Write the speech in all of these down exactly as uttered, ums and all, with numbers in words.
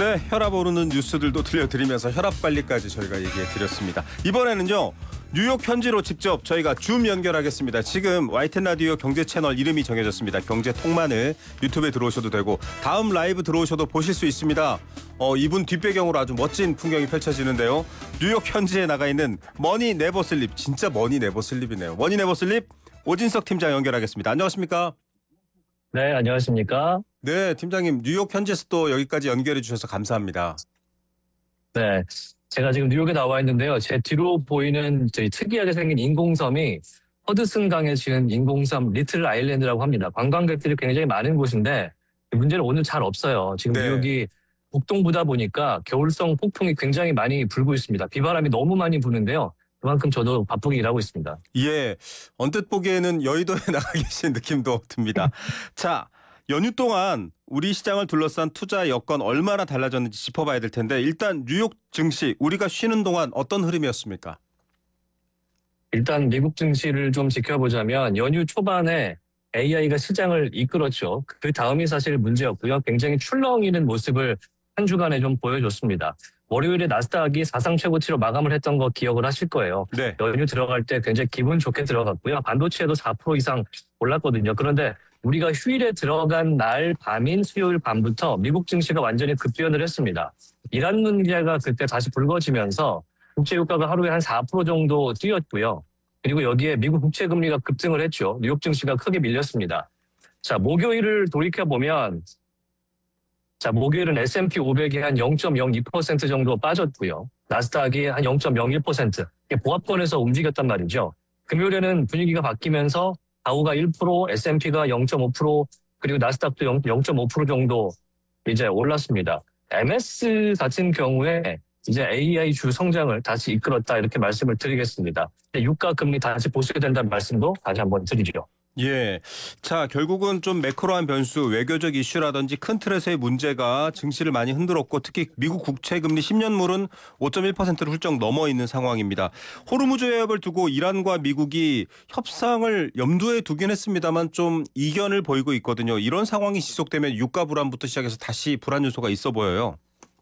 네, 혈압 오르는 뉴스들도 들려드리면서 혈압 관리까지 저희가 얘기해 드렸습니다. 이번에는요, 뉴욕 현지로 직접 저희가 줌 연결하겠습니다. 지금 와이티엔 라디오 경제 채널 이름이 정해졌습니다. 경제 통만을 유튜브에 들어오셔도 되고 다음 라이브 들어오셔도 보실 수 있습니다. 어, 이분 뒷배경으로 아주 멋진 풍경이 펼쳐지는데요. 뉴욕 현지에 나가 있는 머니 네버 슬립, 진짜 머니 네버 슬립이네요. 머니 네버 슬립 오진석 팀장 연결하겠습니다. 안녕하십니까? 네, 안녕하십니까? 네, 팀장님 뉴욕 현지에서 또 여기까지 연결해 주셔서 감사합니다. 네, 제가 지금 뉴욕에 나와 있는데요. 제 뒤로 보이는 저희 특이하게 생긴 인공섬이 허드슨 강에 지는 인공섬 리틀 아일랜드라고 합니다. 관광객들이 굉장히 많은 곳인데 문제는 오늘 잘 없어요. 지금 네. 뉴욕이 북동부다 보니까 겨울성 폭풍이 굉장히 많이 불고 있습니다. 비바람이 너무 많이 부는데요. 그만큼 저도 바쁘게 일하고 있습니다. 예, 언뜻 보기에는 여의도에 나가 계신 느낌도 듭니다. 자, 연휴 동안 우리 시장을 둘러싼 투자 여건 얼마나 달라졌는지 짚어봐야 될 텐데 일단 뉴욕 증시 우리가 쉬는 동안 어떤 흐름이었습니까? 일단 미국 증시를 좀 지켜보자면 연휴 초반에 에이아이가 시장을 이끌었죠. 그 다음이 사실 문제였고요. 굉장히 출렁이는 모습을 한 주간에 좀 보여줬습니다. 월요일에 나스닥이 사상 최고치로 마감을 했던 거 기억을 하실 거예요. 네. 연휴 들어갈 때 굉장히 기분 좋게 들어갔고요. 반도체도 사 퍼센트 이상 올랐거든요. 그런데 우리가 휴일에 들어간 날 밤인 수요일 밤부터 미국 증시가 완전히 급변을 했습니다. 이란 문제가 그때 다시 불거지면서 국제유가가 하루에 한 사 퍼센트 정도 뛰었고요. 그리고 여기에 미국 국채금리가 급등을 했죠. 뉴욕 증시가 크게 밀렸습니다. 자, 목요일을 돌이켜보면 자, 목요일은 에스 앤 피 오백이 한 영 점 영이 퍼센트 정도 빠졌고요. 나스닥이 한 영 점 영일 퍼센트. 보합권에서 움직였단 말이죠. 금요일에는 분위기가 바뀌면서 다우가 일 퍼센트, 에스 앤 피가 영 점 오 퍼센트, 그리고 나스닥도 영 점 오 퍼센트 정도 이제 올랐습니다. 엠 에스 같은 경우에 이제 에이아이 주 성장을 다시 이끌었다 이렇게 말씀을 드리겠습니다. 유가 금리 다시 보수게 된다는 말씀도 다시 한번 드리죠. 예. 자, 결국은 좀 매크로한 변수, 외교적 이슈라든지 큰 틀에서의 문제가 증시를 많이 흔들었고 특히 미국 국채금리 십 년물은 오 점 일 퍼센트를 훌쩍 넘어 있는 상황입니다. 호르무즈 해협을 두고 이란과 미국이 협상을 염두에 두긴 했습니다만 좀 이견을 보이고 있거든요. 이런 상황이 지속되면 유가 불안부터 시작해서 다시 불안 요소가 있어 보여요.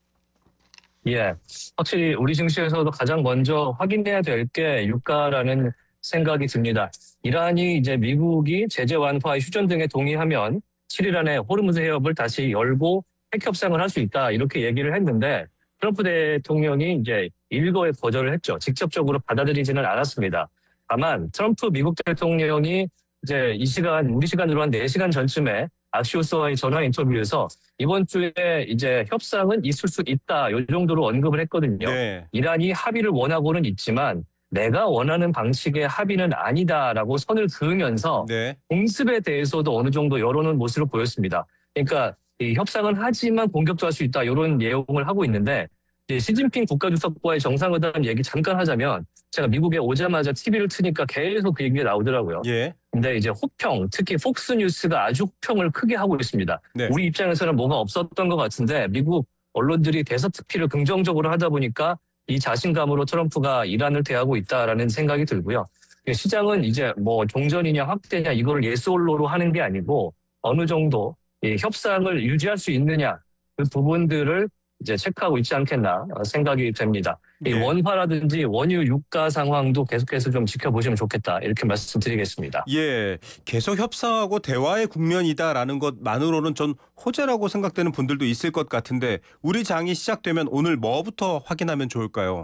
예, 확실히 우리 증시에서도 가장 먼저 확인해야 될 게 유가라는 생각이 듭니다. 이란이 이제 미국이 제재 완화의 휴전 등에 동의하면 칠 일 안에 호르무즈 해협을 다시 열고 핵 협상을 할 수 있다 이렇게 얘기를 했는데 트럼프 대통령이 이제 일거에 거절을 했죠. 직접적으로 받아들이지는 않았습니다. 다만 트럼프 미국 대통령이 이제 이 시간 우리 시간으로 한 네 시간 전쯤에 악시오스와의 전화 인터뷰에서 이번 주에 이제 협상은 있을 수 있다 이 정도로 언급을 했거든요. 네. 이란이 합의를 원하고는 있지만 내가 원하는 방식의 합의는 아니다라고 선을 그으면서 네. 공습에 대해서도 어느 정도 열어놓은 모습을 보였습니다. 그러니까 이 협상은 하지만 공격도 할 수 있다 이런 내용을 하고 있는데 시진핑 국가주석과의 정상회담 얘기 잠깐 하자면 제가 미국에 오자마자 티비를 트니까 계속 그 얘기가 나오더라고요. 예. 근데 이제 호평, 특히 폭스뉴스가 아주 호평을 크게 하고 있습니다. 네. 우리 입장에서는 뭐가 없었던 것 같은데 미국 언론들이 대서특필을 긍정적으로 하다 보니까 이 자신감으로 트럼프가 이란을 대하고 있다라는 생각이 들고요. 시장은 이제 뭐 종전이냐 확대냐 이걸 예스올로로 하는 게 아니고 어느 정도 이 협상을 유지할 수 있느냐 그 부분들을 이제 체크하고 있지 않겠나 생각이 됩니다. 이 네. 원화라든지 원유 유가 상황도 계속해서 좀 지켜보시면 좋겠다 이렇게 말씀드리겠습니다. 예, 계속 협상하고 대화의 국면이다라는 것만으로는 전 호재라고 생각되는 분들도 있을 것 같은데 우리 장이 시작되면 오늘 뭐부터 확인하면 좋을까요?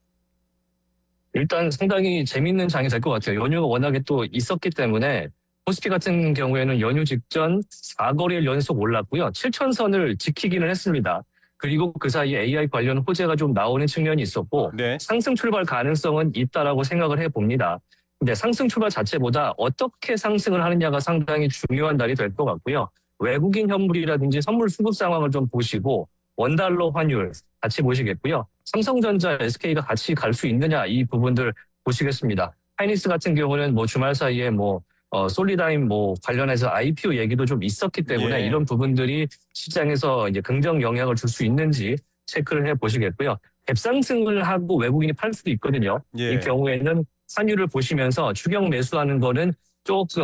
일단 상당히 재밌는 장이 될 것 같아요. 연휴가 워낙에 또 있었기 때문에 코스피 같은 경우에는 연휴 직전 사 거래일 연속 올랐고요. 칠천 선을 지키기는 했습니다. 그리고 그 사이에 에이아이 관련 호재가 좀 나오는 측면이 있었고 네. 상승 출발 가능성은 있다라고 생각을 해봅니다. 근데 상승 출발 자체보다 어떻게 상승을 하느냐가 상당히 중요한 날이 될 것 같고요. 외국인 현물이라든지 선물 수급 상황을 좀 보시고 원달러 환율 같이 보시겠고요. 삼성전자, 에스케이가 같이 갈 수 있느냐 이 부분들 보시겠습니다. 하이닉스 같은 경우는 뭐 주말 사이에 뭐 어, 솔리다임 뭐 관련해서 아이피오 얘기도 좀 있었기 때문에 예. 이런 부분들이 시장에서 이제 긍정 영향을 줄 수 있는지 체크를 해 보시겠고요. 갭상승을 하고 외국인이 팔 수도 있거든요. 예. 이 경우에는 환율을 보시면서 추경 매수하는 거는 조금